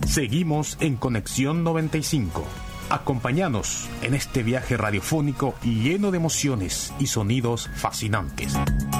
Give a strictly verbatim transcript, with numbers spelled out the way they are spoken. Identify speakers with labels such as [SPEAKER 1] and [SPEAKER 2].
[SPEAKER 1] Seguimos en Conexión noventa y cinco. Acompáñanos en este viaje radiofónico lleno de emociones y sonidos fascinantes.